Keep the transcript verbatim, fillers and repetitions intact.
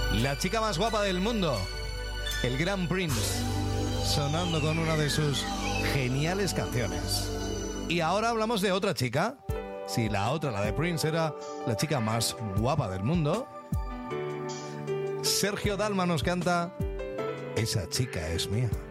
La chica más guapa del mundo, el gran Prince, sonando con una de sus geniales canciones. Y ahora hablamos de otra chica. Sí, la otra, la de Prince, era la chica más guapa del mundo. Sergio Dalma nos canta Esa chica es mía.